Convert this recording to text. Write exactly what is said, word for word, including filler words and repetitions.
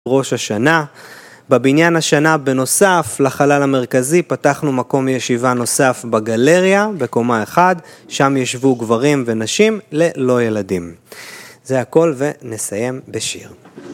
ראש השנה. בבניין השנה בנוסף לחלל המרכזי פתחנו מקום ישיבה נוסף בגלריה בקומה אחד, שם ישבו גברים ונשים ללא ילדים. זה הכל ונסיים בשיר.